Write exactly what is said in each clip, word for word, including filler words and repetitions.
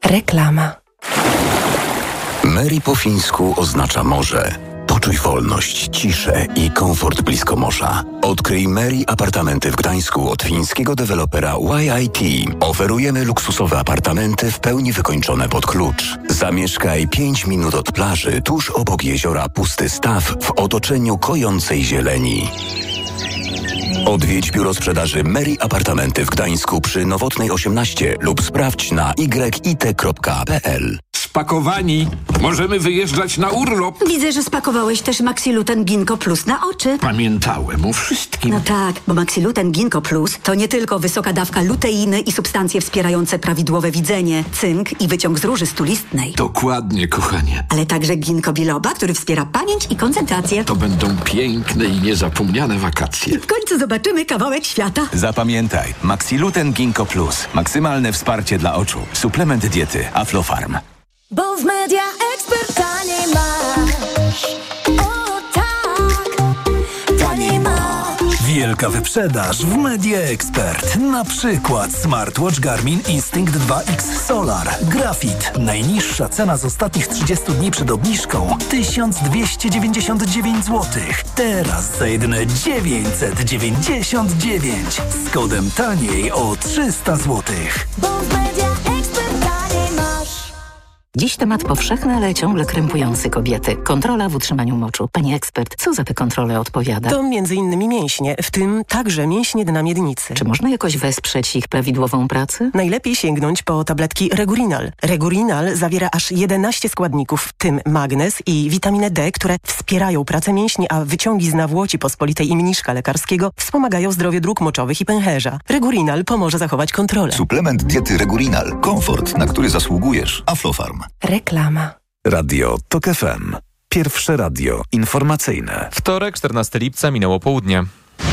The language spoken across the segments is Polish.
Reklama. Mary po fińsku oznacza morze. Poczuj wolność, ciszę i komfort blisko morza. Odkryj Mary apartamenty w Gdańsku od fińskiego dewelopera Y I T. Oferujemy luksusowe apartamenty w pełni wykończone pod klucz. Zamieszkaj pięć minut od plaży, tuż obok jeziora Pusty Staw w otoczeniu kojącej zieleni. Odwiedź biuro sprzedaży Mary Apartamenty w Gdańsku przy Nowotnej osiemnaście lub sprawdź na y i t kropka p l. Spakowani. Możemy wyjeżdżać na urlop. Widzę, że spakowałeś też Maxiluten Ginkgo Plus na oczy. Pamiętałem o wszystkim. No tak, bo Maxiluten Ginkgo Plus to nie tylko wysoka dawka luteiny i substancje wspierające prawidłowe widzenie, cynk i wyciąg z róży stulistnej. Dokładnie, kochanie. Ale także ginkgo biloba, który wspiera pamięć i koncentrację. To będą piękne i niezapomniane wakacje. W końcu zobaczymy kawałek świata. Zapamiętaj, Maxiluten Ginkgo Plus. Maksymalne wsparcie dla oczu. Suplement diety Aflofarm. Bo w Media Expert taniej masz. O tak, taniej masz. Wielka wyprzedaż w Media Expert. Na przykład smartwatch Garmin Instinct dwa X Solar. Grafit. Najniższa cena z ostatnich trzydziestu dni przed obniżką tysiąc dwieście dziewięćdziesiąt dziewięć złotych. Teraz za jedyne dziewięćset dziewięćdziesiąt dziewięć. Z kodem taniej o trzysta złotych. Bo w Media Expert taniej masz. Dziś temat powszechny, ale ciągle krępujący kobiety. Kontrola w utrzymaniu moczu. Pani ekspert, co za te kontrole odpowiada? To między innymi mięśnie, w tym także mięśnie dna miednicy. Czy można jakoś wesprzeć ich prawidłową pracę? Najlepiej sięgnąć po tabletki Regurinal. Regurinal zawiera aż jedenaście składników, w tym magnez i witaminę D, które wspierają pracę mięśni, a wyciągi z nawłoci pospolitej i mniszka lekarskiego wspomagają zdrowie dróg moczowych i pęcherza. Regurinal pomoże zachować kontrolę. Suplement diety Regurinal. Komfort, na który zasługujesz. Aflofarm. Reklama. Radio Tok F M. Pierwsze radio informacyjne. Wtorek, czternastego lipca, minęło południe.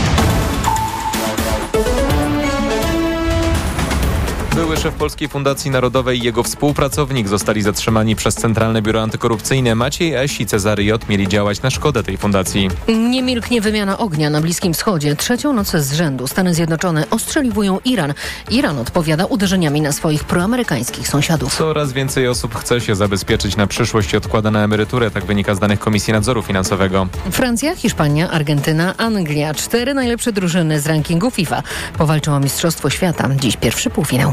Były szef Polskiej Fundacji Narodowej i jego współpracownik zostali zatrzymani przez Centralne Biuro Antykorupcyjne. Maciej Eś i Cezary J. mieli działać na szkodę tej fundacji. Nie milknie wymiana ognia na Bliskim Wschodzie. Trzecią noc z rzędu Stany Zjednoczone ostrzeliwują Iran. Iran odpowiada uderzeniami na swoich proamerykańskich sąsiadów. Coraz więcej osób chce się zabezpieczyć na przyszłość i odkłada na emeryturę. Tak wynika z danych Komisji Nadzoru Finansowego. Francja, Hiszpania, Argentyna, Anglia. Cztery najlepsze drużyny z rankingu FIFA powalczą o Mistrzostwo Świata. Dziś pierwszy półfinał.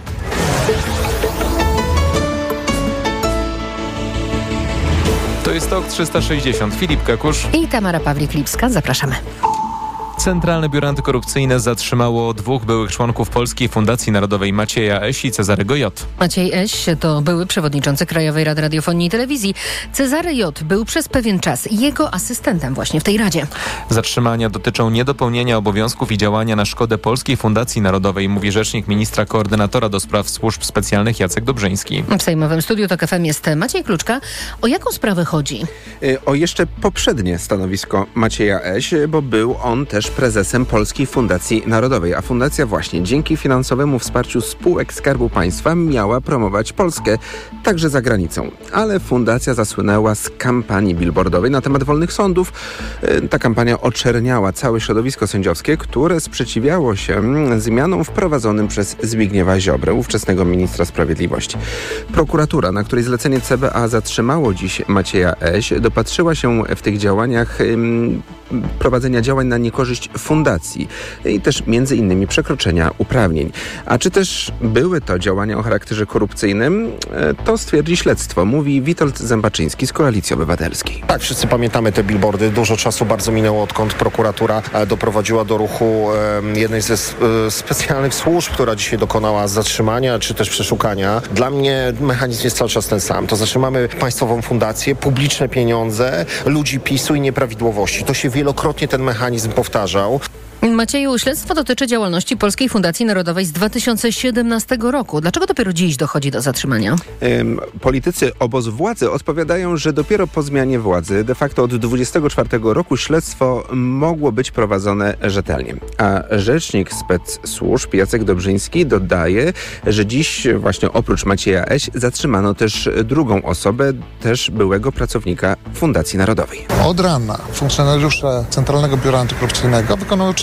To jest Tok trzysta sześćdziesiąt. Filip Kakusz i Tamara Pawlik-Lipska. Zapraszamy. Centralne Biuro Antykorupcyjne zatrzymało dwóch byłych członków Polskiej Fundacji Narodowej, Macieja Eś i Cezarego J. Maciej Eś to były przewodniczący Krajowej Rady Radiofonii i Telewizji. Cezary J. był przez pewien czas jego asystentem właśnie w tej radzie. Zatrzymania dotyczą niedopełnienia obowiązków i działania na szkodę Polskiej Fundacji Narodowej, mówi rzecznik ministra koordynatora do spraw służb specjalnych Jacek Dobrzyński. W sejmowym studiu Tok F M jest Maciej Kluczka. O jaką sprawę chodzi? O jeszcze poprzednie stanowisko Macieja Eś, bo był on też prezesem Polskiej Fundacji Narodowej, a fundacja właśnie dzięki finansowemu wsparciu spółek Skarbu Państwa miała promować Polskę także za granicą. Ale fundacja zasłynęła z kampanii billboardowej na temat wolnych sądów. Ta kampania oczerniała całe środowisko sędziowskie, które sprzeciwiało się zmianom wprowadzonym przez Zbigniewa Ziobrę, ówczesnego ministra sprawiedliwości. Prokuratura, na której zlecenie C B A zatrzymało dziś Macieja Eś, dopatrzyła się w tych działaniach ym, prowadzenia działań na niekorzyść fundacji i też między innymi przekroczenia uprawnień. A czy też były to działania o charakterze korupcyjnym? To stwierdzi śledztwo, mówi Witold Zębaczyński z Koalicji Obywatelskiej. Tak, wszyscy pamiętamy te billboardy. Dużo czasu bardzo minęło, odkąd prokuratura doprowadziła do ruchu jednej ze specjalnych służb, która dzisiaj dokonała zatrzymania czy też przeszukania. Dla mnie mechanizm jest cały czas ten sam. To znaczy mamy państwową fundację, publiczne pieniądze, ludzi PiSu i nieprawidłowości. To się wielokrotnie ten mechanizm powtarzał. Macieju, śledztwo dotyczy działalności Polskiej Fundacji Narodowej z dwa tysiące siedemnastego roku. Dlaczego dopiero dziś dochodzi do zatrzymania? Ym, politycy obozu władzy odpowiadają, że dopiero po zmianie władzy, de facto od dwudziestego czwartego roku, śledztwo mogło być prowadzone rzetelnie. A rzecznik spec służb Jacek Dobrzyński dodaje, że dziś właśnie oprócz Macieja Eś zatrzymano też drugą osobę, też byłego pracownika Fundacji Narodowej. Od rana funkcjonariusze Centralnego Biura Antykorupcyjnego wykonują czynności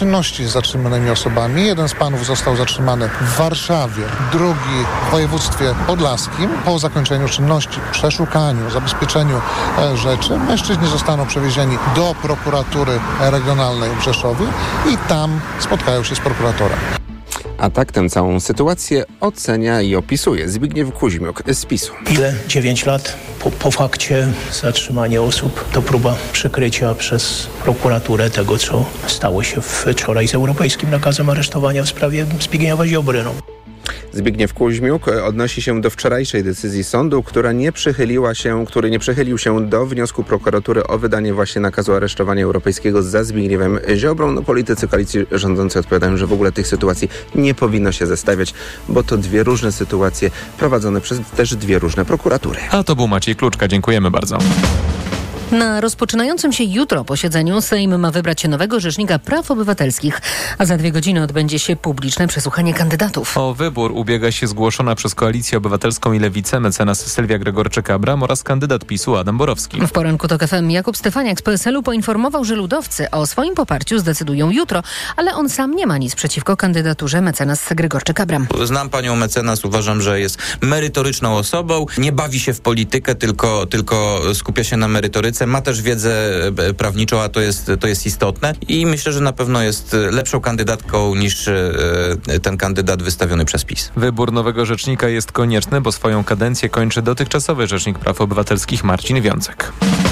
czynności z zatrzymanymi osobami. Jeden z panów został zatrzymany w Warszawie, drugi w województwie podlaskim. Po zakończeniu czynności, przeszukaniu, zabezpieczeniu rzeczy, mężczyźni zostaną przewiezieni do prokuratury regionalnej w Rzeszowie i tam spotkają się z prokuratorem. A tak tę całą sytuację ocenia i opisuje Zbigniew Kuźmiuk z PiSu. Ile? dziewięć lat po, po fakcie zatrzymania osób to próba przykrycia przez prokuraturę tego, co stało się wczoraj z europejskim nakazem aresztowania w sprawie Zbigniewa Ziobry. No. Zbigniew Kuźmiuk odnosi się do wczorajszej decyzji sądu, która nie przychyliła się, który nie przychylił się do wniosku prokuratury o wydanie właśnie nakazu aresztowania europejskiego za Zbigniewem Ziobrą. No, politycy koalicji rządzącej odpowiadają, że w ogóle tych sytuacji nie powinno się zestawiać, bo to dwie różne sytuacje prowadzone przez też dwie różne prokuratury. A to był Maciej Kluczka. Dziękujemy bardzo. Na rozpoczynającym się jutro posiedzeniu Sejm ma wybrać nowego Rzecznika Praw Obywatelskich, a za dwie godziny odbędzie się publiczne przesłuchanie kandydatów. O wybór ubiega się zgłoszona przez Koalicję Obywatelską i Lewicę mecenas Sylwia Gregorczyk-Abram oraz kandydat PiSu Adam Borowski. W poranku TOK F M Jakub Stefaniak z P S L u poinformował, że ludowcy o swoim poparciu zdecydują jutro, ale on sam nie ma nic przeciwko kandydaturze mecenas Gregorczyk-Abram. Znam panią mecenas, uważam, że jest merytoryczną osobą, nie bawi się w politykę, tylko, tylko skupia się na merytoryce. Ma też wiedzę prawniczą, a to jest, to jest istotne i myślę, że na pewno jest lepszą kandydatką niż ten kandydat wystawiony przez PiS. Wybór nowego rzecznika jest konieczny, bo swoją kadencję kończy dotychczasowy Rzecznik Praw Obywatelskich Marcin Wiącek.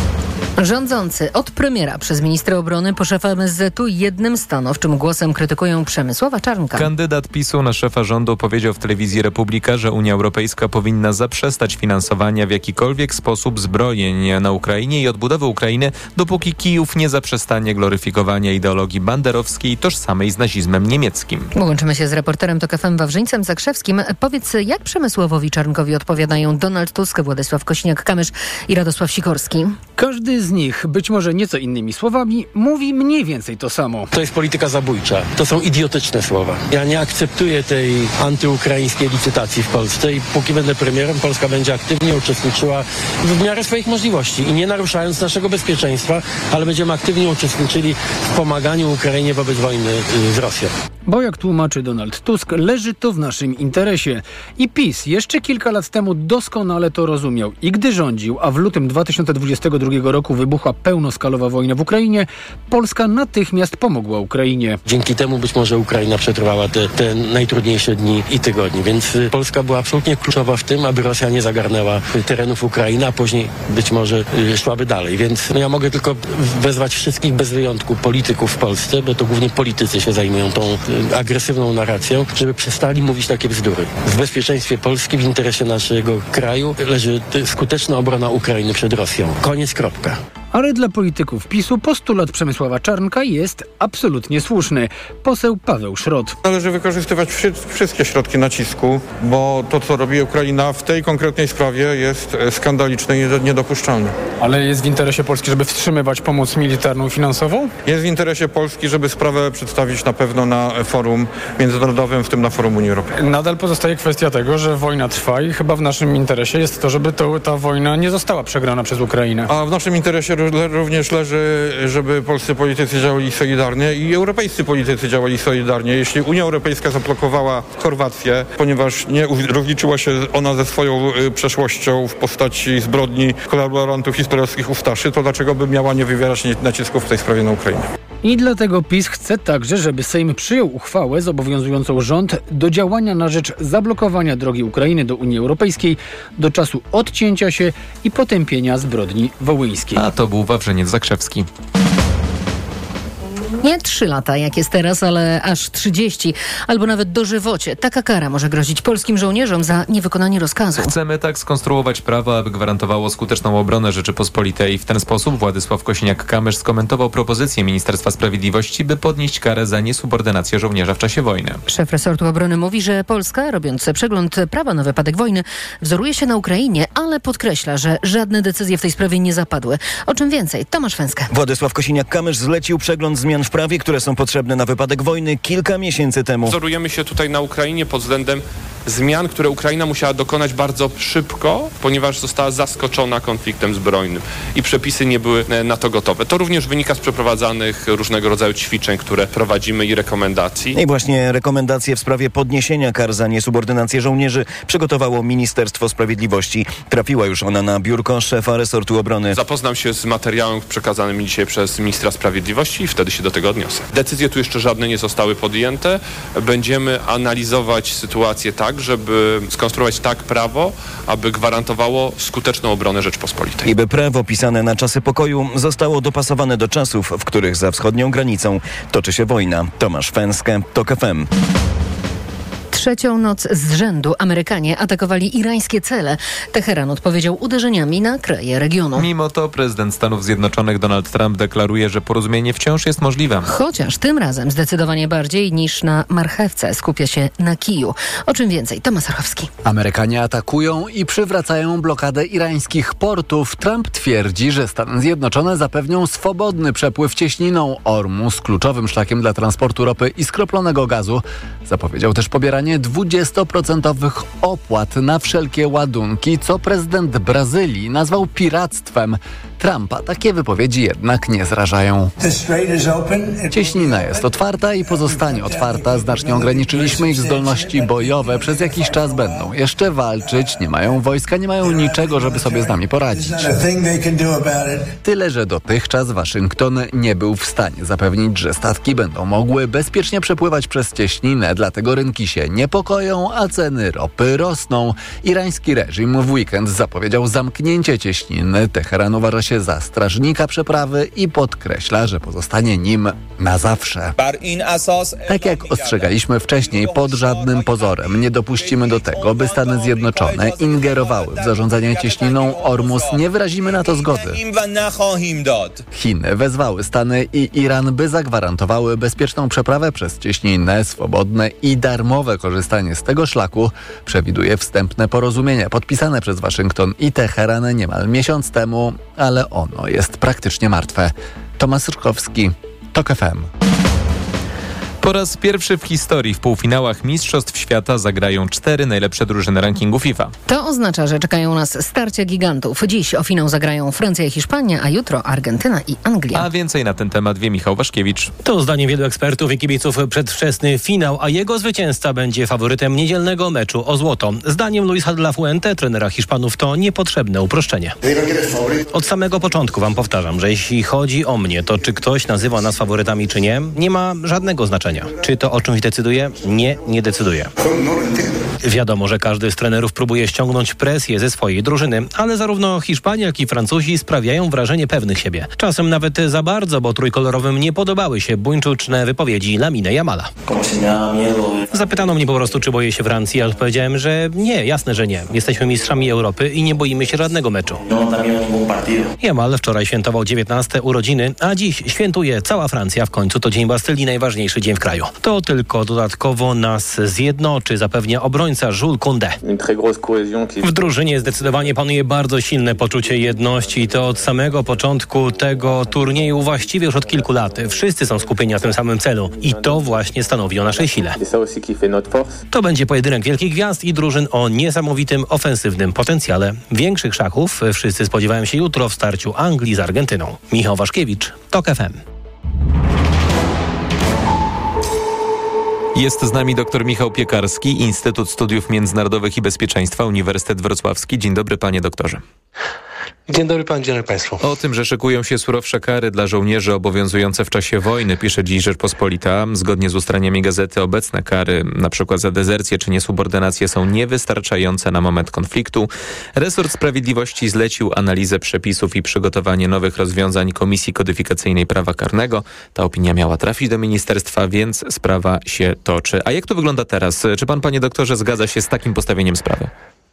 Rządzący od premiera przez ministra obrony po szefa M S Z u jednym stanowczym głosem krytykują Przemysława Czarnka. Kandydat PiSu na szefa rządu powiedział w telewizji Republika, że Unia Europejska powinna zaprzestać finansowania w jakikolwiek sposób zbrojeń na Ukrainie i odbudowy Ukrainy, dopóki Kijów nie zaprzestanie gloryfikowania ideologii banderowskiej tożsamej z nazizmem niemieckim. Łączymy się z reporterem TOK F M Wawrzyńcem Zakrzewskim. Powiedz, jak Przemysławowi Czarnkowi odpowiadają Donald Tusk, Władysław Kosiniak-Kamysz i Radosław Sikorski? Każdy z nich, być może nieco innymi słowami, mówi mniej więcej to samo. To jest polityka zabójcza. To są idiotyczne słowa. Ja nie akceptuję tej antyukraińskiej licytacji w Polsce i póki będę premierem, Polska będzie aktywnie uczestniczyła w miarę swoich możliwości i nie naruszając naszego bezpieczeństwa, ale będziemy aktywnie uczestniczyli w pomaganiu Ukrainie wobec wojny z Rosją. Bo jak tłumaczy Donald Tusk, leży to w naszym interesie. I PiS jeszcze kilka lat temu doskonale to rozumiał. I gdy rządził, a w lutym dwa tysiące dwudziestego drugiego roku wybuchła pełnoskalowa wojna w Ukrainie, Polska natychmiast pomogła Ukrainie. Dzięki temu być może Ukraina przetrwała te, te najtrudniejsze dni i tygodnie, więc Polska była absolutnie kluczowa w tym, aby Rosja nie zagarnęła terenów Ukrainy, a później być może szłaby dalej. Więc no ja mogę tylko wezwać wszystkich bez wyjątku polityków w Polsce, bo to głównie politycy się zajmują tą agresywną narracją, żeby przestali mówić takie bzdury. W bezpieczeństwie Polski, w interesie naszego kraju leży skuteczna obrona Ukrainy przed Rosją. Koniec, kropka. Ale dla polityków PiSu postulat Przemysława Czarnka jest absolutnie słuszny. Poseł Paweł Szrot. Należy wykorzystywać wszystkie środki nacisku, bo to, co robi Ukraina w tej konkretnej sprawie, jest skandaliczne i niedopuszczalne. Ale jest w interesie Polski, żeby wstrzymywać pomoc militarną i finansową? Jest w interesie Polski, żeby sprawę przedstawić na pewno na forum międzynarodowym, w tym na forum Unii Europejskiej. Nadal pozostaje kwestia tego, że wojna trwa i chyba w naszym interesie jest to, żeby to, ta wojna nie została przegrana przez Ukrainę. A w naszym interesie również leży, żeby polscy politycy działali solidarnie i europejscy politycy działali solidarnie. Jeśli Unia Europejska zablokowała Chorwację, ponieważ nie rozliczyła się ona ze swoją przeszłością w postaci zbrodni kolaborantów hitlerowskich Ustaszy, to dlaczego by miała nie wywierać nacisków w tej sprawie na Ukrainę? I dlatego PiS chce także, żeby Sejm przyjął uchwałę zobowiązującą rząd do działania na rzecz zablokowania drogi Ukrainy do Unii Europejskiej do czasu odcięcia się i potępienia zbrodni wołyńskiej. A to był Wawrzyniec Zakrzewski. Nie trzy lata, jak jest teraz, ale aż trzydzieści, albo nawet dożywocie. Taka kara może grozić polskim żołnierzom za niewykonanie rozkazu. Chcemy tak skonstruować prawo, aby gwarantowało skuteczną obronę Rzeczypospolitej. W ten sposób Władysław Kosiniak-Kamysz skomentował propozycję Ministerstwa Sprawiedliwości, by podnieść karę za niesubordynację żołnierza w czasie wojny. Szef resortu obrony mówi, że Polska, robiąc przegląd prawa na wypadek wojny, wzoruje się na Ukrainie, ale podkreśla, że żadne decyzje w tej sprawie nie zapadły. O czym więcej, Tomasz Węskę. Władysław Kosiniak-Kamysz zlecił przegląd zmian zmian w prawie, które są potrzebne na wypadek wojny kilka miesięcy temu. Wzorujemy się tutaj na Ukrainie pod względem zmian, które Ukraina musiała dokonać bardzo szybko, ponieważ została zaskoczona konfliktem zbrojnym i przepisy nie były na to gotowe. To również wynika z przeprowadzanych różnego rodzaju ćwiczeń, które prowadzimy i rekomendacji. I właśnie rekomendacje w sprawie podniesienia kar za niesubordynację żołnierzy przygotowało Ministerstwo Sprawiedliwości. Trafiła już ona na biurko szefa resortu obrony. Zapoznam się z materiałem przekazanym mi dzisiaj przez ministra sprawiedliwości i wtedy się do tego odniosę. Decyzje tu jeszcze żadne nie zostały podjęte. Będziemy analizować sytuację tak, żeby skonstruować tak prawo, aby gwarantowało skuteczną obronę Rzeczpospolitej. I by prawo pisane na czasy pokoju zostało dopasowane do czasów, w których za wschodnią granicą toczy się wojna. Tomasz Fęskę, TOK F M. Trzecią noc z rzędu Amerykanie atakowali irańskie cele. Teheran odpowiedział uderzeniami na kraje regionu. Mimo to prezydent Stanów Zjednoczonych Donald Trump deklaruje, że porozumienie wciąż jest możliwe. Chociaż tym razem zdecydowanie bardziej niż na marchewce skupia się na kiju. O czym więcej, Tomasz Archowski. Amerykanie atakują i przywracają blokadę irańskich portów. Trump twierdzi, że Stany Zjednoczone zapewnią swobodny przepływ cieśniną Ormus, kluczowym szlakiem dla transportu ropy i skroplonego gazu. Zapowiedział też pobieranie dwudziestoprocentowych opłat na wszelkie ładunki, co prezydent Brazylii nazwał piractwem. Trumpa takie wypowiedzi jednak nie zrażają. Cieśnina jest otwarta i pozostanie otwarta. Znacznie ograniczyliśmy ich zdolności bojowe. Przez jakiś czas będą jeszcze walczyć. Nie mają wojska, nie mają niczego, żeby sobie z nami poradzić. Tyle, że dotychczas Waszyngton nie był w stanie zapewnić, że statki będą mogły bezpiecznie przepływać przez cieśninę. Dlatego rynki się niepokoją, a ceny ropy rosną. Irański reżim w weekend zapowiedział zamknięcie cieśniny. Teheran uważa się za strażnika przeprawy i podkreśla, że pozostanie nim na zawsze. Tak jak ostrzegaliśmy wcześniej, pod żadnym pozorem nie dopuścimy do tego, by Stany Zjednoczone ingerowały w zarządzanie cieśniną Ormus. Nie wyrazimy na to zgody. Chiny wezwały Stany i Iran, by zagwarantowały bezpieczną przeprawę przez cieśninę, swobodne i darmowe korzystanie z tego szlaku. Przewiduje wstępne porozumienie podpisane przez Waszyngton i Teheran niemal miesiąc temu, ale ono jest praktycznie martwe. Tomasz Rykowski, TOK F M. Po raz pierwszy w historii w półfinałach Mistrzostw Świata zagrają cztery najlepsze drużyny rankingu FIFA. To oznacza, że czekają nas starcia gigantów. Dziś o finał zagrają Francja i Hiszpania, a jutro Argentyna i Anglia. A więcej na ten temat wie Michał Waszkiewicz. To zdaniem wielu ekspertów i kibiców przedwczesny finał, a jego zwycięzca będzie faworytem niedzielnego meczu o złoto. Zdaniem Luisa de la Fuente, trenera Hiszpanów, to niepotrzebne uproszczenie. Od samego początku wam powtarzam, że jeśli chodzi o mnie, to czy ktoś nazywa nas faworytami czy nie, nie ma żadnego znaczenia. Czy to o czymś decyduje? Nie, nie decyduje. Wiadomo, że każdy z trenerów próbuje ściągnąć presję ze swojej drużyny, ale zarówno Hiszpania, jak i Francuzi sprawiają wrażenie pewnych siebie. Czasem nawet za bardzo, bo trójkolorowym nie podobały się buńczuczne wypowiedzi Lamine Yamala. Zapytano mnie po prostu, czy boję się Francji, a odpowiedziałem, że nie, jasne, że nie. Jesteśmy mistrzami Europy i nie boimy się żadnego meczu. Yamal wczoraj świętował dziewiętnaste urodziny, a dziś świętuje cała Francja. W końcu to Dzień Bastylii, najważniejszy dzień w kraju. To tylko dodatkowo nas zjednoczy, zapewnia obrońca Jules Koundé. W drużynie zdecydowanie panuje bardzo silne poczucie jedności i to od samego początku tego turnieju, właściwie już od kilku lat. Wszyscy są skupieni na tym samym celu i to właśnie stanowi o naszej sile. To będzie pojedynek wielkich gwiazd i drużyn o niesamowitym ofensywnym potencjale. Większych szachów wszyscy spodziewają się jutro w starciu Anglii z Argentyną. Michał Waszkiewicz, TOK F M. Jest z nami dr Michał Piekarski, Instytut Studiów Międzynarodowych i Bezpieczeństwa, Uniwersytet Wrocławski. Dzień dobry, panie doktorze. Dzień dobry pan, dzień dobry państwu. O tym, że szykują się surowsze kary dla żołnierzy obowiązujące w czasie wojny, pisze dziś Rzeczpospolita. Zgodnie z ustaleniami gazety obecne kary, na przykład za dezercję czy niesubordynację, są niewystarczające na moment konfliktu. Resort Sprawiedliwości zlecił analizę przepisów i przygotowanie nowych rozwiązań Komisji Kodyfikacyjnej Prawa Karnego. Ta opinia miała trafić do ministerstwa, więc sprawa się toczy. A jak to wygląda teraz? Czy pan, panie doktorze, zgadza się z takim postawieniem sprawy?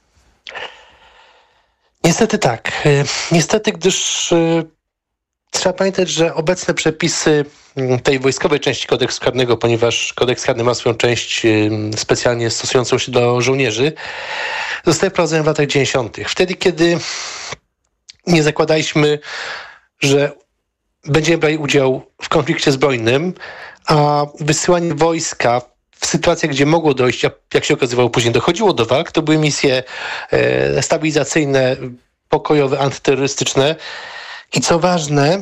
Niestety tak. Niestety, gdyż y, trzeba pamiętać, że obecne przepisy tej wojskowej części kodeksu karnego, ponieważ kodeks karny ma swoją część y, specjalnie stosującą się do żołnierzy, zostały wprowadzone w latach dziewięćdziesiątych. Wtedy, kiedy nie zakładaliśmy, że będziemy brali udział w konflikcie zbrojnym, a wysyłanie wojska w sytuacjach, gdzie mogło dojść, a jak się okazywało później dochodziło do walk, to były misje e, stabilizacyjne, pokojowe, antyterrorystyczne i co ważne,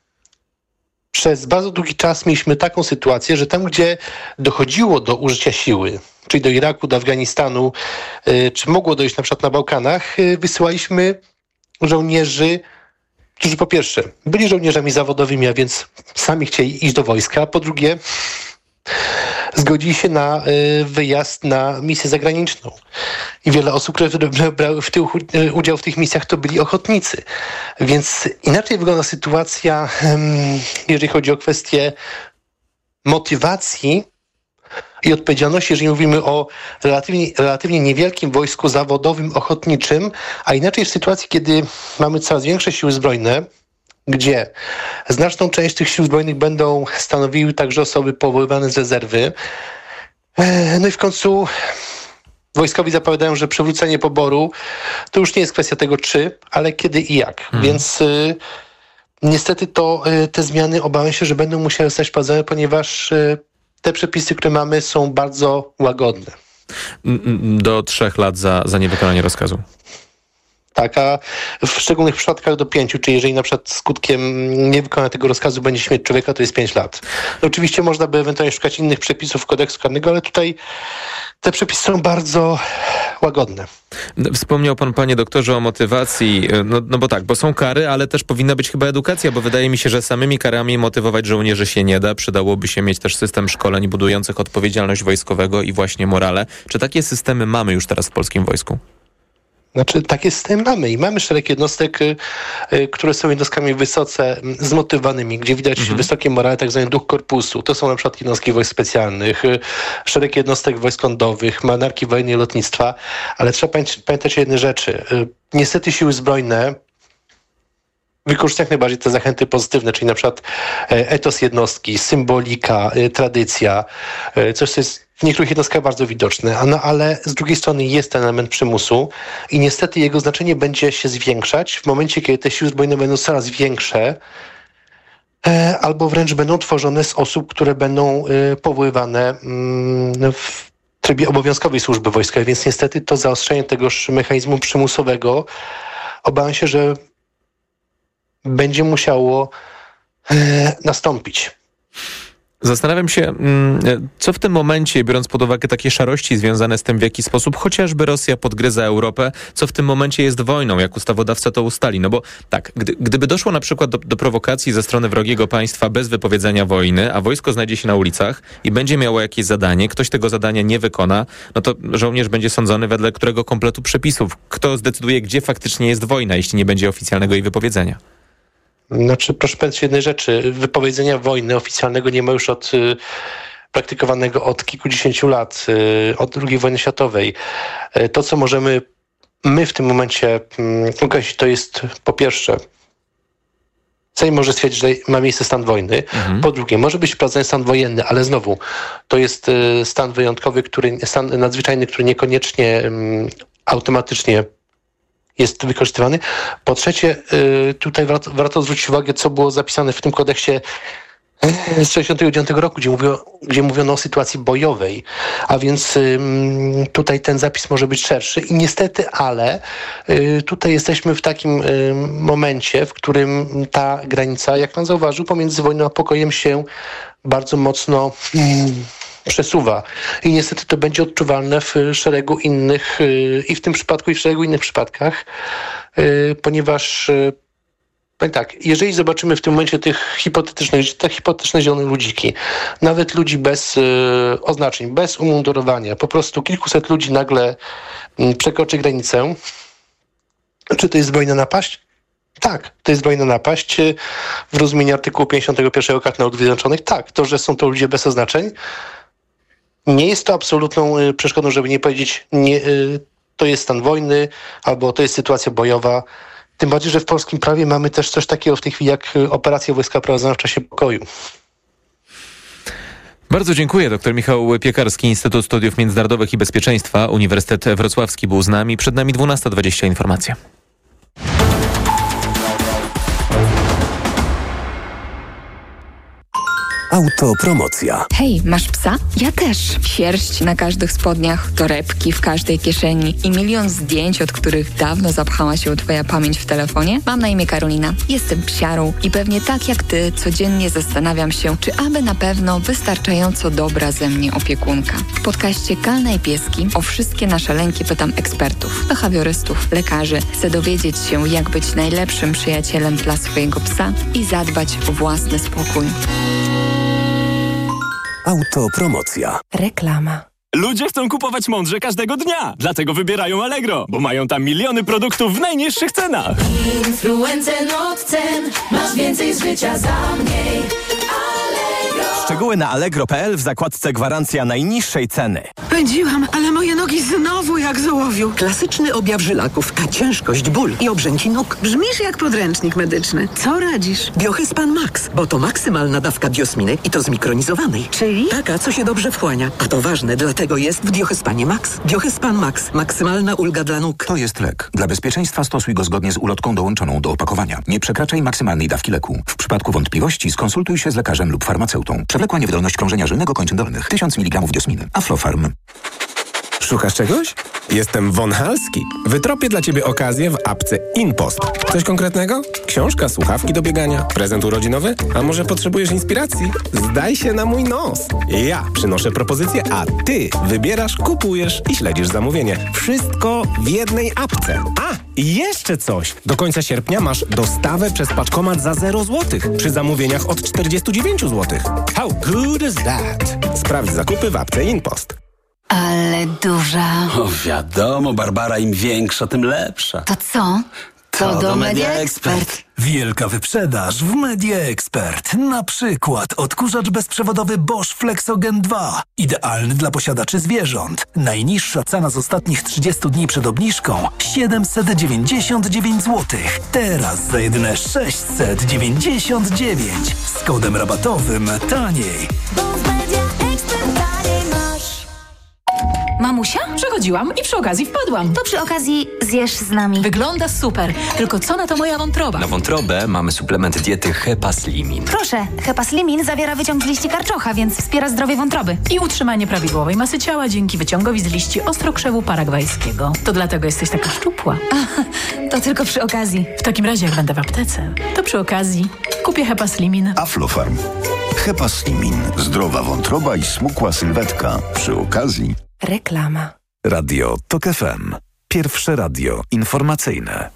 przez bardzo długi czas mieliśmy taką sytuację, że tam, gdzie dochodziło do użycia siły, czyli do Iraku, do Afganistanu, y, czy mogło dojść na przykład na Bałkanach, y, wysyłaliśmy żołnierzy, którzy po pierwsze byli żołnierzami zawodowymi, a więc sami chcieli iść do wojska, a po drugie zgodzili się na y, wyjazd na misję zagraniczną. I wiele osób, które brały w tył, y, udział w tych misjach, to byli ochotnicy. Więc inaczej wygląda sytuacja, y, jeżeli chodzi o kwestię motywacji i odpowiedzialności, jeżeli mówimy o relatywnie, relatywnie niewielkim wojsku zawodowym, ochotniczym, a inaczej w sytuacji, kiedy mamy coraz większe siły zbrojne, gdzie znaczną część tych sił zbrojnych będą stanowiły także osoby powoływane z rezerwy. No i w końcu wojskowi zapowiadają, że przywrócenie poboru to już nie jest kwestia tego czy, ale kiedy i jak. Hmm. Więc y, niestety to y, te zmiany obawiam się, że będą musiały zostać wprowadzone, ponieważ y, te przepisy, które mamy, są bardzo łagodne. Do trzech lat za, za niewykonanie rozkazu. Tak, a w szczególnych przypadkach do pięciu, czyli jeżeli na przykład skutkiem niewykonania tego rozkazu będzie śmierć człowieka, to jest pięć lat. No oczywiście można by ewentualnie szukać innych przepisów kodeksu karnego, ale tutaj te przepisy są bardzo łagodne. Wspomniał pan, panie doktorze, o motywacji, no, no bo tak, bo są kary, ale też powinna być chyba edukacja, bo wydaje mi się, że samymi karami motywować żołnierzy się nie da. Przydałoby się mieć też system szkoleń budujących odpowiedzialność wojskowego i właśnie morale. Czy takie systemy mamy już teraz w polskim wojsku? Znaczy, takie systemy mamy i mamy szereg jednostek, y, y, które są jednostkami wysoce zmotywowanymi, gdzie widać mhm. wysokie morale, tak zwany duch korpusu. To są na przykład jednostki wojsk specjalnych, y, szereg jednostek wojsk lądowych, marynarki wojennej, lotnictwa, ale trzeba pamiętać, pamiętać jedne rzeczy. Y, niestety siły zbrojne wykorzystują jak najbardziej te zachęty pozytywne, czyli na przykład etos jednostki, symbolika, y, tradycja, y, coś, co jest w niektórych jednostkach bardzo widoczne, no, ale z drugiej strony jest ten element przymusu i niestety jego znaczenie będzie się zwiększać w momencie, kiedy te siły zbrojne będą coraz większe e, albo wręcz będą tworzone z osób, które będą e, powoływane mm, w trybie obowiązkowej służby wojskowej, więc niestety to zaostrzenie tegoż mechanizmu przymusowego obawiam się, że będzie musiało e, nastąpić. Zastanawiam się, co w tym momencie, biorąc pod uwagę takie szarości związane z tym, w jaki sposób chociażby Rosja podgryza Europę, co w tym momencie jest wojną, jak ustawodawca to ustali. No bo tak, gdy, gdyby doszło na przykład do, do prowokacji ze strony wrogiego państwa bez wypowiedzenia wojny, a wojsko znajdzie się na ulicach i będzie miało jakieś zadanie, ktoś tego zadania nie wykona, no to żołnierz będzie sądzony wedle którego kompletu przepisów. Kto zdecyduje, gdzie faktycznie jest wojna, jeśli nie będzie oficjalnego jej wypowiedzenia? Znaczy, proszę pamiętać jednej rzeczy. Wypowiedzenia wojny oficjalnego nie ma już od y, praktykowanego od kilkudziesięciu lat, y, od drugiej wojny światowej. Y, to, co możemy my w tym momencie y, określić, to jest po pierwsze, Sejm może stwierdzić, że ma miejsce stan wojny. Mhm. Po drugie, może być wprowadzony stan wojenny, ale znowu, to jest y, stan wyjątkowy, który, stan nadzwyczajny, który niekoniecznie y, automatycznie jest wykorzystywany. Po trzecie, tutaj warto, warto zwrócić uwagę, co było zapisane w tym kodeksie z sześćdziesiątego dziewiątego roku, gdzie, mówio, gdzie mówiono o sytuacji bojowej, a więc tutaj ten zapis może być szerszy i niestety, ale tutaj jesteśmy w takim momencie, w którym ta granica, jak pan zauważył, pomiędzy wojną a pokojem się bardzo mocno przesuwa. I niestety to będzie odczuwalne w szeregu innych, i w tym przypadku, i w szeregu innych przypadkach, ponieważ tak, jeżeli zobaczymy w tym momencie tych hipotetycznych, te hipotetyczne zielone ludziki, nawet ludzi bez oznaczeń, bez umundurowania, po prostu kilkuset ludzi nagle przekroczy granicę, czy to jest zbrojna napaść? Tak, to jest zbrojna napaść w rozumieniu artykułu pięćdziesiątego pierwszego Karty Narodów Zjednoczonych. Tak, to, że są to ludzie bez oznaczeń, nie jest to absolutną przeszkodą, żeby nie powiedzieć, nie, to jest stan wojny, albo to jest sytuacja bojowa. Tym bardziej, że w polskim prawie mamy też coś takiego w tej chwili, jak operacje wojska prowadzone w czasie pokoju. Bardzo dziękuję. Doktor Michał Piekarski, Instytut Studiów Międzynarodowych i Bezpieczeństwa, Uniwersytet Wrocławski był z nami. Przed nami dwunasta dwadzieścia informacje. Autopromocja. Hej, masz psa? Ja też. Sierść na każdych spodniach, torebki w każdej kieszeni i milion zdjęć, od których dawno zapchała się twoja pamięć w telefonie? Mam na imię Karolina. Jestem psiarą i pewnie tak jak ty codziennie zastanawiam się, czy aby na pewno wystarczająco dobra ze mnie opiekunka. W podcaście Kalna i Pieski o wszystkie nasze lęki pytam ekspertów, behawiorystów, lekarzy. Chcę dowiedzieć się, jak być najlepszym przyjacielem dla swojego psa i zadbać o własny spokój. Autopromocja. Reklama. Ludzie chcą kupować mądrze każdego dnia, dlatego wybierają Allegro, bo mają tam miliony produktów w najniższych cenach. Influencer od cen, masz więcej z życia za mniej. Allegro. Szczegóły na allegro kropka p l w zakładce gwarancja najniższej ceny. Pędziłam, ale moje nogi znowu jak z ołowiu. Klasyczny objaw żylaków, a ciężkość, ból i obrzęki nóg. Brzmisz jak podręcznik medyczny. Co radzisz? Biohyspan Max, bo to maksymalna dawka diosminy i to zmikronizowanej. Czyli? Taka, co się dobrze wchłania. A to ważne, dlatego jest w Biohyspanie Max. Biohyspan Max. Maksymalna ulga dla nóg. To jest lek. Dla bezpieczeństwa stosuj go zgodnie z ulotką dołączoną do opakowania. Nie przekraczaj maksymalnej dawki leku. W przypadku wątpliwości skonsultuj się z lekarzem lub farmaceutą. Przewlekła niewydolność krążenia żylnego kończyn dolnych. tysiąc miligramów diosminy. Aflofarm. Szukasz czegoś? Jestem Von Halski. Wytropię dla Ciebie okazję w apce InPost. Coś konkretnego? Książka, słuchawki do biegania, prezent urodzinowy? A może potrzebujesz inspiracji? Zdaj się na mój nos. Ja przynoszę propozycję, a Ty wybierasz, kupujesz i śledzisz zamówienie. Wszystko w jednej apce. A, i jeszcze coś. Do końca sierpnia masz dostawę przez paczkomat za zero złotych przy zamówieniach od czterdzieści dziewięć złotych. How good is that? Sprawdź zakupy w apce InPost. Ale duża. O, wiadomo, Barbara, im większa, tym lepsza. To co? To, to do Media Expert. Wielka wyprzedaż w Media Expert. Na przykład odkurzacz bezprzewodowy Bosch Flexogen dwa. Idealny dla posiadaczy zwierząt. Najniższa cena z ostatnich trzydziestu dni przed obniżką siedemset dziewięćdziesiąt dziewięć złotych. Teraz za jedyne sześćset dziewięćdziesiąt dziewięć. Z kodem rabatowym taniej. Mamusia? Przechodziłam i przy okazji wpadłam. To przy okazji zjesz z nami. Wygląda super. Tylko co na to moja wątroba? Na wątrobę mamy suplement diety Hepaslimin. Proszę, Hepaslimin zawiera wyciąg z liści karczocha, więc wspiera zdrowie wątroby. I utrzymanie prawidłowej masy ciała dzięki wyciągowi z liści ostrokrzewu paragwajskiego. To dlatego jesteś taka szczupła. A, to tylko przy okazji. W takim razie, jak będę w aptece, to przy okazji kupię Hepaslimin. Aflofarm. Hepaslimin. Zdrowa wątroba i smukła sylwetka. Przy okazji... Reklama. Radio TOK F M. Pierwsze radio informacyjne.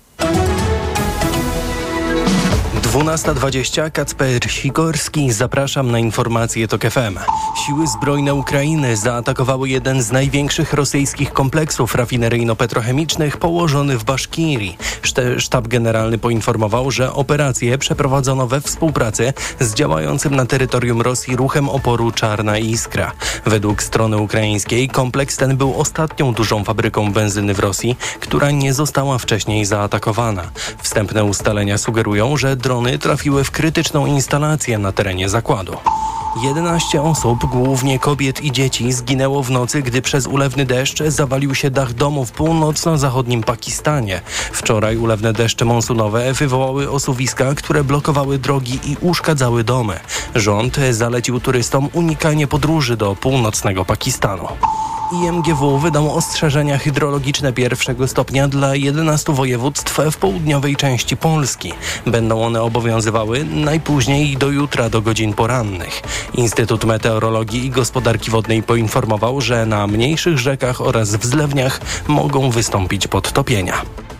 dwunasta dwadzieścia, Kacper Sikorski, zapraszam na informacje TOK F M. Siły zbrojne Ukrainy zaatakowały jeden z największych rosyjskich kompleksów rafineryjno-petrochemicznych położony w Baszkirii. Sztab generalny poinformował, że operację przeprowadzono we współpracy z działającym na terytorium Rosji ruchem oporu Czarna Iskra. Według strony ukraińskiej kompleks ten był ostatnią dużą fabryką benzyny w Rosji, która nie została wcześniej zaatakowana. Wstępne ustalenia sugerują, że drony trafiły w krytyczną instalację na terenie zakładu. jedenaście osób, głównie kobiet i dzieci, zginęło w nocy, gdy przez ulewny deszcz zawalił się dach domu w północno-zachodnim Pakistanie. Wczoraj ulewne deszcze monsunowe wywołały osuwiska, które blokowały drogi i uszkadzały domy. Rząd zalecił turystom unikanie podróży do północnego Pakistanu. I M G W wydał ostrzeżenia hydrologiczne pierwszego stopnia dla jedenastu województw w południowej części Polski. Będą one obowiązywały najpóźniej do jutra do godzin porannych. Instytut Meteorologii i Gospodarki Wodnej poinformował, że na mniejszych rzekach oraz w zlewniach mogą wystąpić podtopienia.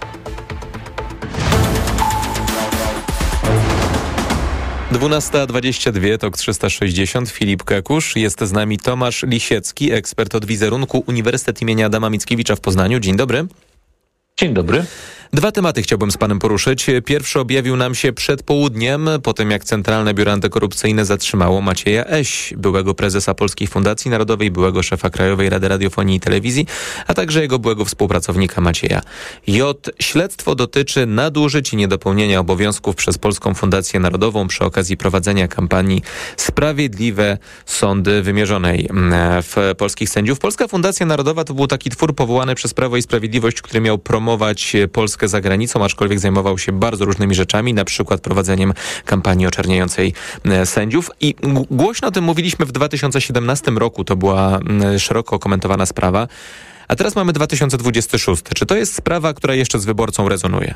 dwunasta dwadzieścia dwa, TOK trzysta sześćdziesiąt, Filip Kekusz. Jest z nami Tomasz Lisiecki, ekspert od wizerunku, Uniwersytet imienia Adama Mickiewicza w Poznaniu. Dzień dobry. Dzień dobry. Dwa tematy chciałbym z panem poruszyć. Pierwszy objawił nam się przed południem, po tym jak Centralne Biuro Antykorupcyjne zatrzymało Macieja Eś, byłego prezesa Polskiej Fundacji Narodowej, byłego szefa Krajowej Rady Radiofonii i Telewizji, a także jego byłego współpracownika Macieja J. Śledztwo dotyczy nadużyć i niedopełnienia obowiązków przez Polską Fundację Narodową przy okazji prowadzenia kampanii Sprawiedliwe Sądy wymierzonej w polskich sędziów. Polska Fundacja Narodowa to był taki twór powołany przez Prawo i Sprawiedliwość, który miał promować Polskę Polskę za granicą, aczkolwiek zajmował się bardzo różnymi rzeczami, na przykład prowadzeniem kampanii oczerniającej sędziów. I głośno o tym mówiliśmy w dwa tysiące siedemnastym roku. To była szeroko komentowana sprawa. A teraz mamy dwa tysiące dwudziesty szósty. Czy to jest sprawa, która jeszcze z wyborcą rezonuje?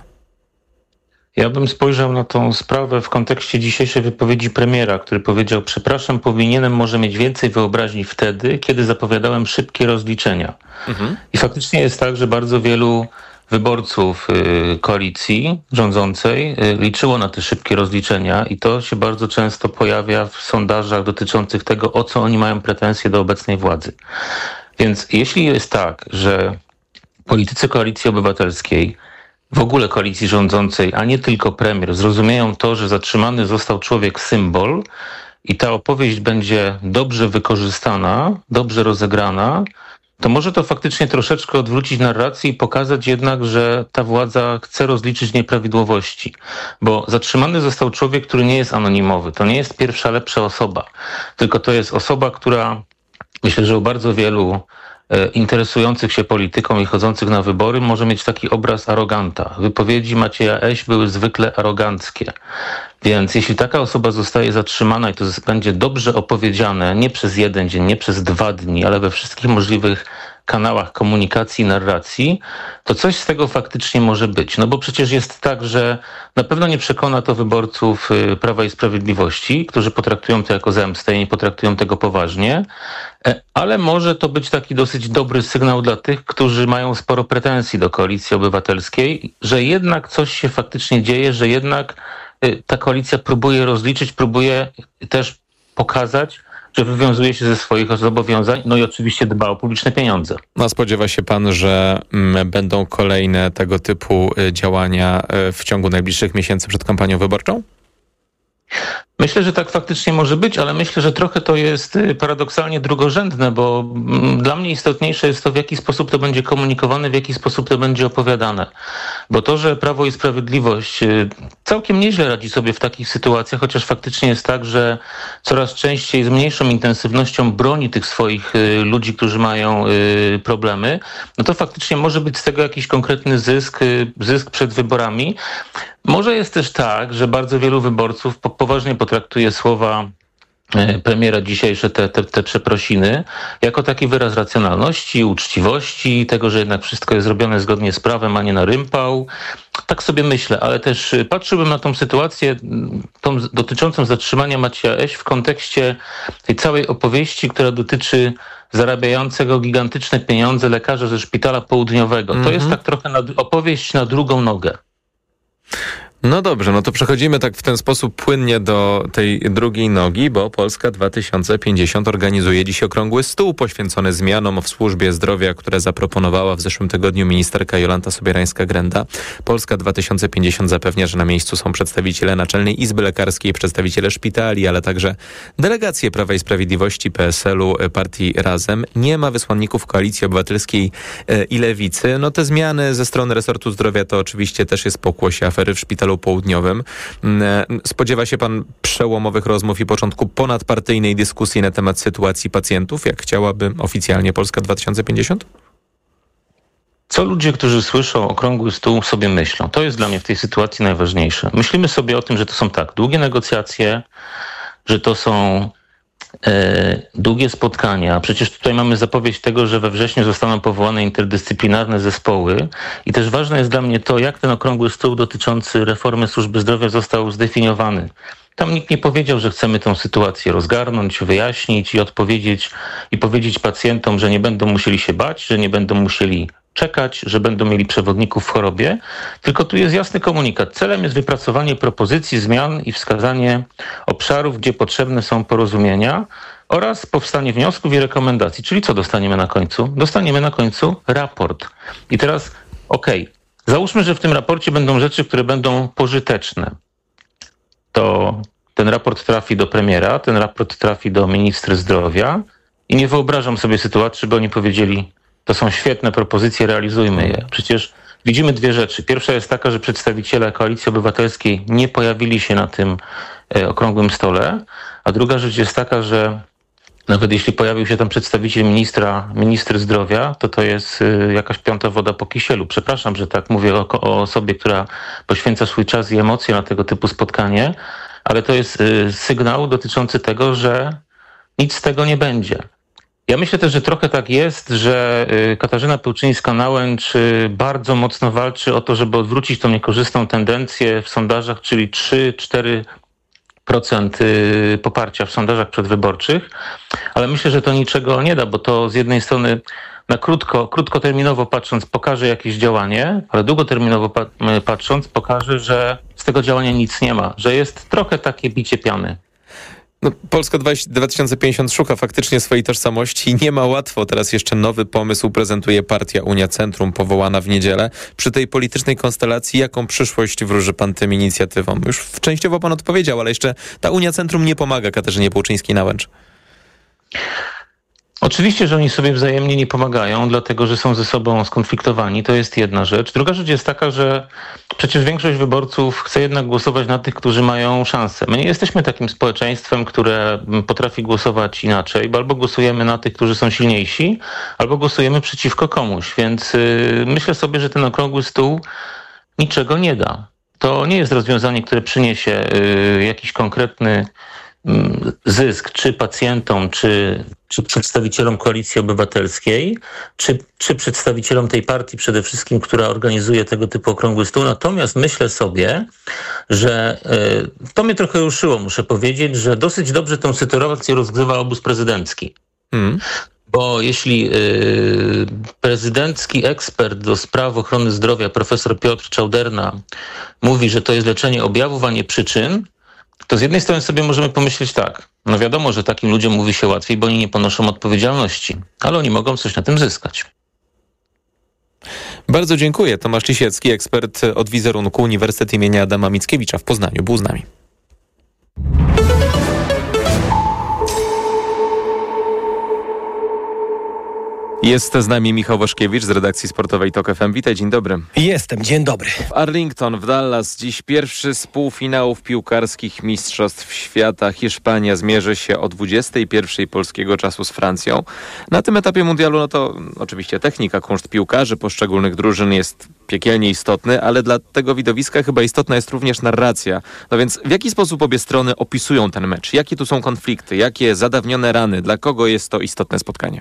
Ja bym spojrzał na tą sprawę w kontekście dzisiejszej wypowiedzi premiera, który powiedział: przepraszam, powinienem może mieć więcej wyobraźni wtedy, kiedy zapowiadałem szybkie rozliczenia. Mhm. I faktycznie jest tak, że bardzo wielu wyborców y, koalicji rządzącej y, liczyło na te szybkie rozliczenia i to się bardzo często pojawia w sondażach dotyczących tego, o co oni mają pretensje do obecnej władzy. Więc jeśli jest tak, że politycy Koalicji Obywatelskiej, w ogóle koalicji rządzącej, a nie tylko premier, zrozumieją to, że zatrzymany został człowiek symbol i ta opowieść będzie dobrze wykorzystana, dobrze rozegrana, to może to faktycznie troszeczkę odwrócić narrację i pokazać jednak, że ta władza chce rozliczyć nieprawidłowości. Bo zatrzymany został człowiek, który nie jest anonimowy. To nie jest pierwsza lepsza osoba, tylko to jest osoba, która, myślę, że u bardzo wielu interesujących się polityką i chodzących na wybory może mieć taki obraz aroganta. Wypowiedzi Macieja Eś były zwykle aroganckie. Więc jeśli taka osoba zostaje zatrzymana i to będzie dobrze opowiedziane, nie przez jeden dzień, nie przez dwa dni, ale we wszystkich możliwych kanałach komunikacji i narracji, to coś z tego faktycznie może być. No bo przecież jest tak, że na pewno nie przekona to wyborców Prawa i Sprawiedliwości, którzy potraktują to jako zemstę i nie potraktują tego poważnie, ale może to być taki dosyć dobry sygnał dla tych, którzy mają sporo pretensji do Koalicji Obywatelskiej, że jednak coś się faktycznie dzieje, że jednak ta koalicja próbuje rozliczyć, próbuje też pokazać, że wywiązuje się ze swoich zobowiązań, no i oczywiście dba o publiczne pieniądze. A spodziewa się pan, że m, będą kolejne tego typu y, działania y, w ciągu najbliższych miesięcy przed kampanią wyborczą? Myślę, że tak faktycznie może być, ale myślę, że trochę to jest paradoksalnie drugorzędne, bo dla mnie istotniejsze jest to, w jaki sposób to będzie komunikowane, w jaki sposób to będzie opowiadane. Bo to, że Prawo i Sprawiedliwość całkiem nieźle radzi sobie w takich sytuacjach, chociaż faktycznie jest tak, że coraz częściej z mniejszą intensywnością broni tych swoich ludzi, którzy mają problemy, no to faktycznie może być z tego jakiś konkretny zysk, zysk przed wyborami. Może jest też tak, że bardzo wielu wyborców poważnie potraktuje słowa premiera dzisiejsze, te, te, te przeprosiny, jako taki wyraz racjonalności, uczciwości, tego, że jednak wszystko jest zrobione zgodnie z prawem, a nie na rympał. Tak sobie myślę, ale też patrzyłbym na tą sytuację tą dotyczącą zatrzymania Macieja Eś w kontekście tej całej opowieści, która dotyczy zarabiającego gigantyczne pieniądze lekarza ze Szpitala Południowego. Mm-hmm. To jest tak trochę na, opowieść na drugą nogę. No dobrze, no to przechodzimy tak w ten sposób płynnie do tej drugiej nogi, bo Polska dwa tysiące pięćdziesiąt organizuje dziś okrągły stół poświęcony zmianom w służbie zdrowia, które zaproponowała w zeszłym tygodniu ministerka Jolanta Sobierańska-Grenda. Polska dwa tysiące pięćdziesiąt zapewnia, że na miejscu są przedstawiciele Naczelnej Izby Lekarskiej, przedstawiciele szpitali, ale także delegacje Prawa i Sprawiedliwości, P S L u, partii Razem. Nie ma wysłanników Koalicji Obywatelskiej i Lewicy. No te zmiany ze strony resortu zdrowia to oczywiście też jest pokłosie afery w Szpitalu Południowym. Spodziewa się pan przełomowych rozmów i początku ponadpartyjnej dyskusji na temat sytuacji pacjentów, jak chciałaby oficjalnie Polska dwa tysiące pięćdziesiąt? Co ludzie, którzy słyszą okrągły stół, sobie myślą? To jest dla mnie w tej sytuacji najważniejsze. Myślimy sobie o tym, że to są tak długie negocjacje, że to są e, długie spotkania. Przecież tutaj mamy zapowiedź tego, że we wrześniu zostaną powołane interdyscyplinarne zespoły i też ważne jest dla mnie to, jak ten okrągły stół dotyczący reformy służby zdrowia został zdefiniowany. Tam nikt nie powiedział, że chcemy tę sytuację rozgarnąć, wyjaśnić i odpowiedzieć i powiedzieć pacjentom, że nie będą musieli się bać, że nie będą musieli czekać, że będą mieli przewodników w chorobie, tylko tu jest jasny komunikat. Celem jest wypracowanie propozycji zmian i wskazanie obszarów, gdzie potrzebne są porozumienia oraz powstanie wniosków i rekomendacji. Czyli co dostaniemy na końcu? Dostaniemy na końcu raport. I teraz, okej, okay, załóżmy, że w tym raporcie będą rzeczy, które będą pożyteczne. To ten raport trafi do premiera, ten raport trafi do ministra zdrowia i nie wyobrażam sobie sytuacji, żeby oni powiedzieli: to są świetne propozycje, realizujmy je. Przecież widzimy dwie rzeczy. Pierwsza jest taka, że przedstawiciele Koalicji Obywatelskiej nie pojawili się na tym e, okrągłym stole, a druga rzecz jest taka, że Nawet jeśli pojawił się tam przedstawiciel ministra, minister zdrowia, to to jest y, jakaś piąta woda po kisielu. Przepraszam, że tak mówię o, o osobie, która poświęca swój czas i emocje na tego typu spotkanie, ale to jest y, sygnał dotyczący tego, że nic z tego nie będzie. Ja myślę też, że trochę tak jest, że y, Katarzyna Pełczyńska-Nałęcz y, bardzo mocno walczy o to, żeby odwrócić tą niekorzystną tendencję w sondażach, czyli trzy cztery procent poparcia w sondażach przedwyborczych, ale myślę, że to niczego nie da, bo to z jednej strony na krótko, krótkoterminowo patrząc pokaże jakieś działanie, ale długoterminowo patrząc pokaże, że z tego działania nic nie ma, że jest trochę takie bicie piany. No, Polska dwa tysiące pięćdziesiąt szuka faktycznie swojej tożsamości i nie ma łatwo. Teraz jeszcze nowy pomysł prezentuje partia Unia Centrum, powołana w niedzielę. Przy tej politycznej konstelacji jaką przyszłość wróży pan tym inicjatywom? Już częściowo pan odpowiedział, ale jeszcze ta Unia Centrum nie pomaga Katarzynie Pełczyńskiej-Nałęcz. Oczywiście, że oni sobie wzajemnie nie pomagają, dlatego że są ze sobą skonfliktowani. To jest jedna rzecz. Druga rzecz jest taka, że przecież większość wyborców chce jednak głosować na tych, którzy mają szansę. My nie jesteśmy takim społeczeństwem, które potrafi głosować inaczej, bo albo głosujemy na tych, którzy są silniejsi, albo głosujemy przeciwko komuś. Więc yy, myślę sobie, że ten okrągły stół niczego nie da. To nie jest rozwiązanie, które przyniesie yy, jakiś konkretny zysk, czy pacjentom, czy, czy przedstawicielom Koalicji Obywatelskiej, czy, czy przedstawicielom tej partii przede wszystkim, która organizuje tego typu okrągły stół. Natomiast myślę sobie, że y, to mnie trochę ruszyło, muszę powiedzieć, że dosyć dobrze tę sytuację rozgrywa obóz prezydencki. Hmm. Bo jeśli y, prezydencki ekspert do spraw ochrony zdrowia, profesor Piotr Czauderna, mówi, że to jest leczenie objawów, a nie przyczyn, to z jednej strony sobie możemy pomyśleć tak, no wiadomo, że takim ludziom mówi się łatwiej, bo oni nie ponoszą odpowiedzialności, ale oni mogą coś na tym zyskać. Bardzo dziękuję. Tomasz Lisiecki, ekspert od wizerunku, Uniwersytet imienia Adama Mickiewicza w Poznaniu, był z nami. Jest z nami Michał Waszkiewicz z redakcji sportowej Tok F M. Witaj, dzień dobry. Jestem, dzień dobry. W Arlington w Dallas dziś pierwszy z półfinałów piłkarskich Mistrzostw Świata. Hiszpania zmierzy się o dwudziestej pierwszej polskiego czasu z Francją. Na tym etapie mundialu, no to oczywiście technika, kunszt piłkarzy poszczególnych drużyn jest piekielnie istotny, ale dla tego widowiska chyba istotna jest również narracja. No więc w jaki sposób obie strony opisują ten mecz? Jakie tu są konflikty? Jakie zadawnione rany? Dla kogo jest to istotne spotkanie?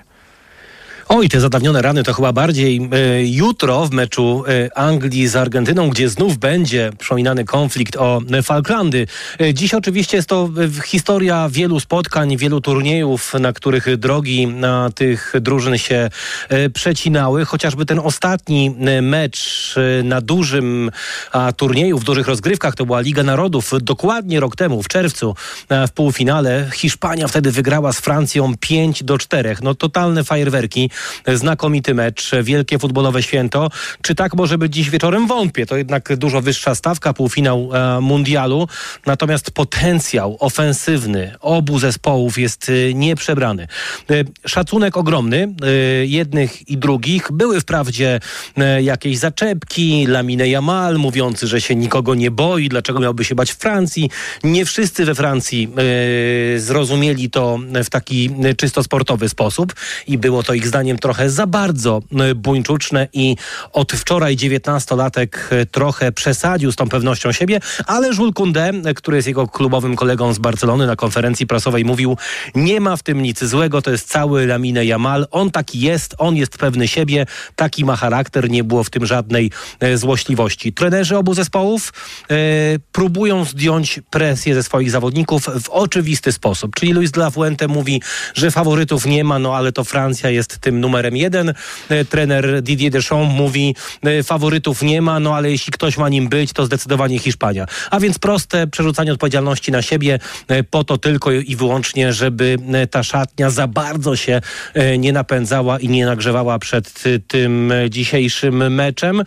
Oj, te zadawnione rany to chyba bardziej y, jutro w meczu y, Anglii z Argentyną, gdzie znów będzie przypominany konflikt o y, Falklandy. Y, dziś oczywiście jest to y, historia wielu spotkań, wielu turniejów, na których drogi na tych drużyn się y, przecinały. Chociażby ten ostatni y, mecz y, na dużym a, turnieju, w dużych rozgrywkach, to była Liga Narodów. Dokładnie rok temu, w czerwcu, a, w półfinale Hiszpania wtedy wygrała z Francją pięć do czterech. No totalne fajerwerki. Znakomity mecz, wielkie futbolowe święto. Czy tak może być dziś wieczorem? Wątpię. To jednak dużo wyższa stawka, półfinał e, mundialu. Natomiast potencjał ofensywny obu zespołów jest e, nieprzebrany. E, szacunek ogromny e, jednych i drugich. Były wprawdzie e, jakieś zaczepki, Lamine Yamal mówiący, że się nikogo nie boi, dlaczego miałby się bać Francji. Nie wszyscy we Francji e, zrozumieli to w taki czysto sportowy sposób i było to ich zdaniem trochę za bardzo buńczuczne i od wczoraj dziewiętnastolatek trochę przesadził z tą pewnością siebie, ale Jules Koundé, który jest jego klubowym kolegą z Barcelony, na konferencji prasowej mówił, nie ma w tym nic złego, to jest cały Lamine Yamal, on taki jest, on jest pewny siebie, taki ma charakter, nie było w tym żadnej e, złośliwości. Trenerzy obu zespołów e, próbują zdjąć presję ze swoich zawodników w oczywisty sposób, czyli Luis de la Fuente mówi, że faworytów nie ma, no ale to Francja jest tym numerem jeden. Trener Didier Deschamps mówi, faworytów nie ma, no ale jeśli ktoś ma nim być, to zdecydowanie Hiszpania. A więc proste przerzucanie odpowiedzialności na siebie po to tylko i wyłącznie, żeby ta szatnia za bardzo się nie napędzała i nie nagrzewała przed tym dzisiejszym meczem.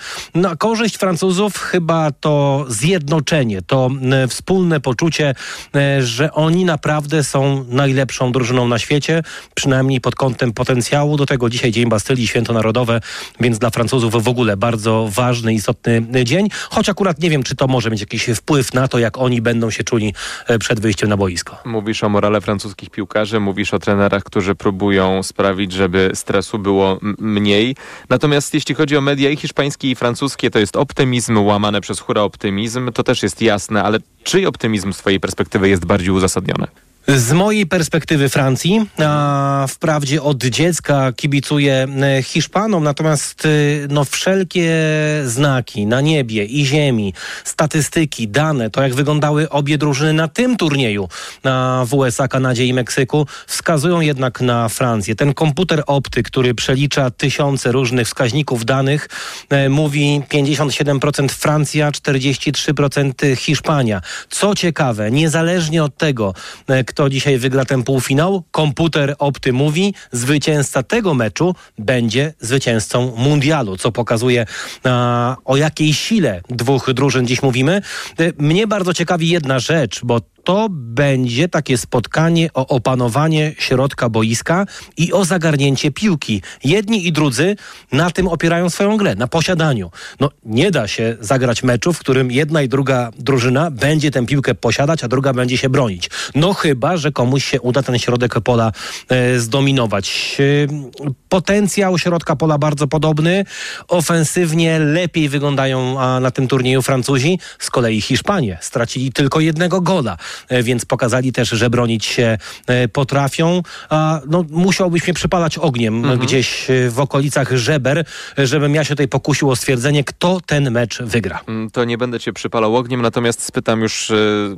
Na korzyść Francuzów chyba to zjednoczenie, to e, wspólne poczucie, e, że oni naprawdę są najlepszą drużyną na świecie, przynajmniej pod kątem potencjału. Do tego dzisiaj Dzień Bastylii, Święto Narodowe, więc dla Francuzów w ogóle bardzo ważny, istotny dzień. Choć akurat nie wiem, czy to może mieć jakiś wpływ na to, jak oni będą się czuli przed wyjściem na boisko. Mówisz o morale francuskich piłkarzy, mówisz o trenerach, którzy próbują sprawić, żeby stresu było m- mniej. Natomiast jeśli chodzi o media i hiszpańskie, i francuskie, to jest optymizm łamane przez hura optymizm. To też jest jasne, ale czyj optymizm z twojej perspektywy jest bardziej uzasadniony? Z mojej perspektywy Francji, a wprawdzie od dziecka kibicuję Hiszpanom, natomiast no, wszelkie znaki na niebie i ziemi, statystyki, dane, to jak wyglądały obie drużyny na tym turnieju na w U S A, Kanadzie i Meksyku, wskazują jednak na Francję. Ten komputer opty, który przelicza tysiące różnych wskaźników danych, e, mówi pięćdziesiąt siedem procent Francja, czterdzieści trzy procent Hiszpania. Co ciekawe, niezależnie od tego, e, kto dzisiaj wygra ten półfinał, komputer opty mówi, zwycięzca tego meczu będzie zwycięzcą mundialu, co pokazuje a, o jakiej sile dwóch drużyn dziś mówimy. Mnie bardzo ciekawi jedna rzecz, bo to będzie takie spotkanie o opanowanie środka boiska i o zagarnięcie piłki. Jedni i drudzy na tym opierają swoją grę, na posiadaniu. No nie da się zagrać meczu, w którym jedna i druga drużyna będzie tę piłkę posiadać, a druga będzie się bronić. No chyba, że komuś się uda ten środek pola e, zdominować. E, potencjał środka pola bardzo podobny. Ofensywnie lepiej wyglądają a, na tym turnieju Francuzi. Z kolei Hiszpanie stracili tylko jednego gola. Więc pokazali też, że bronić się potrafią. No, musiałbyś mnie przypalać ogniem mhm. gdzieś w okolicach żeber, żebym ja się tutaj pokusił o stwierdzenie, kto ten mecz wygra. To nie będę cię przypalał ogniem, natomiast spytam już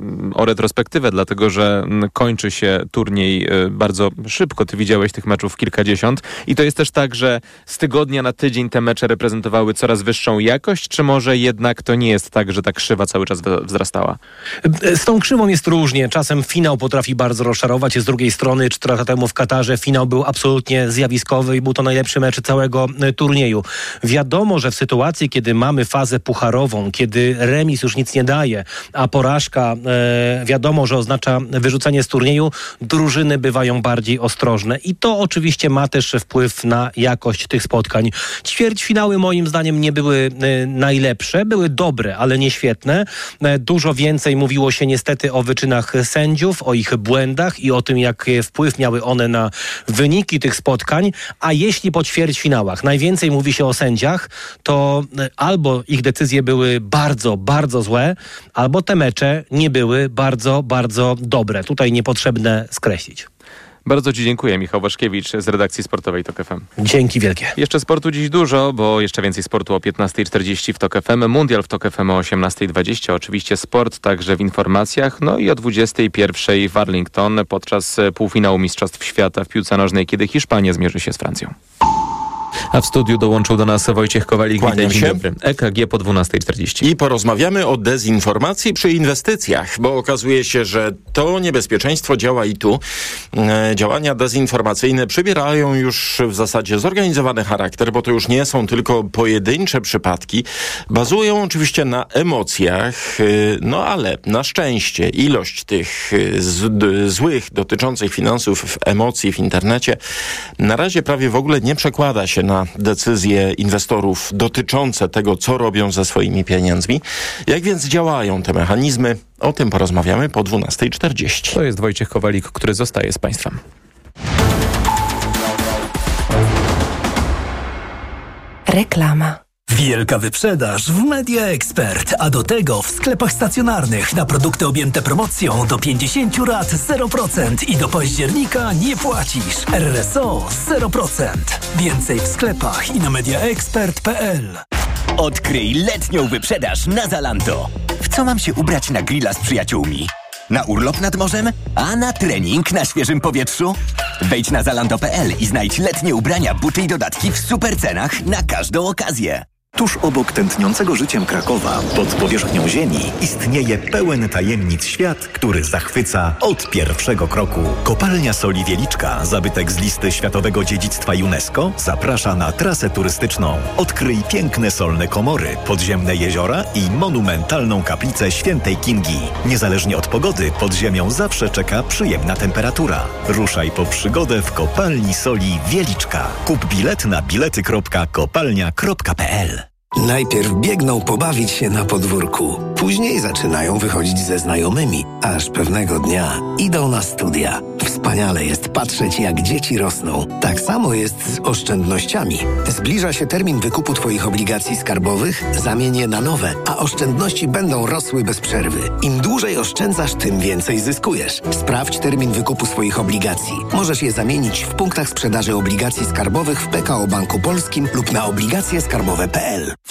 o retrospektywę, dlatego że kończy się turniej bardzo szybko. Ty widziałeś tych meczów kilkadziesiąt i to jest też tak, że z tygodnia na tydzień te mecze reprezentowały coraz wyższą jakość, czy może jednak to nie jest tak, że ta krzywa cały czas wzrastała? Z tą krzywą jest różnie. Czasem finał potrafi bardzo rozczarować. Z drugiej strony cztery lata temu w Katarze finał był absolutnie zjawiskowy i był to najlepszy mecz całego turnieju. Wiadomo, że w sytuacji, kiedy mamy fazę pucharową, kiedy remis już nic nie daje, a porażka e, wiadomo, że oznacza wyrzucenie z turnieju, drużyny bywają bardziej ostrożne. I to oczywiście ma też wpływ na jakość tych spotkań. Ćwierćfinały moim zdaniem nie były e, najlepsze. Były dobre, ale nie świetne. E, dużo więcej mówiło się niestety o wyczynach sędziów, o ich błędach i o tym, jak wpływ miały one na wyniki tych spotkań. A jeśli po ćwierćfinałach najwięcej mówi się o sędziach, to albo ich decyzje były bardzo, bardzo złe, albo te mecze nie były bardzo, bardzo dobre. Tutaj niepotrzebne skreślić. Bardzo ci dziękuję. Michał Waszkiewicz z redakcji sportowej Tok F M. Dzięki wielkie. Jeszcze sportu dziś dużo, bo jeszcze więcej sportu o piętnastej czterdzieści w Tok F M. Mundial w Tok F M o osiemnastej dwadzieścia. Oczywiście sport także w informacjach. No i o dwudziestej pierwszej w Arlington podczas półfinału Mistrzostw Świata w piłce nożnej, kiedy Hiszpania zmierzy się z Francją. A w studiu dołączył do nas Wojciech Kowalik. Kłaniam Dzień się. dobry. E K G po dwunastej czterdzieści. I porozmawiamy o dezinformacji przy inwestycjach, bo okazuje się, że to niebezpieczeństwo działa i tu. E, działania dezinformacyjne przybierają już w zasadzie zorganizowany charakter, bo to już nie są tylko pojedyncze przypadki. Bazują oczywiście na emocjach, e, no ale na szczęście ilość tych z, d, złych dotyczących finansów emocji w internecie na razie prawie w ogóle nie przekłada się na decyzje inwestorów dotyczące tego, co robią ze swoimi pieniędzmi. Jak więc działają te mechanizmy? O tym porozmawiamy po dwunastej czterdzieści. To jest Wojciech Kowalik, który zostaje z Państwem. Reklama. Wielka wyprzedaż w Media Expert, a do tego w sklepach stacjonarnych na produkty objęte promocją do pięćdziesiąt lat zero procent i do października nie płacisz. R S O zero procent. Więcej w sklepach i na mediaexpert kropka p l. Odkryj letnią wyprzedaż na Zalando. W co mam się ubrać na grilla z przyjaciółmi? Na urlop nad morzem? A na trening na świeżym powietrzu? Wejdź na zalando kropka p l i znajdź letnie ubrania, buty i dodatki w super cenach na każdą okazję. Tuż obok tętniącego życiem Krakowa, pod powierzchnią ziemi, istnieje pełen tajemnic świat, który zachwyca od pierwszego kroku. Kopalnia Soli Wieliczka, zabytek z listy Światowego Dziedzictwa UNESCO, zaprasza na trasę turystyczną. Odkryj piękne solne komory, podziemne jeziora i monumentalną kaplicę Świętej Kingi. Niezależnie od pogody, pod ziemią zawsze czeka przyjemna temperatura. Ruszaj po przygodę w Kopalni Soli Wieliczka. Kup bilet na bilety kropka kopalnia kropka p l. Najpierw biegną pobawić się na podwórku. Później zaczynają wychodzić ze znajomymi, aż pewnego dnia idą na studia. Wspaniale jest patrzeć, jak dzieci rosną. Tak samo jest z oszczędnościami. Zbliża się termin wykupu Twoich obligacji skarbowych, zamień je na nowe, a oszczędności będą rosły bez przerwy. Im dłużej oszczędzasz, tym więcej zyskujesz. Sprawdź termin wykupu swoich obligacji. Możesz je zamienić w punktach sprzedaży obligacji skarbowych w P K O Banku Polskim lub na obligacje skarbowe kropka p l.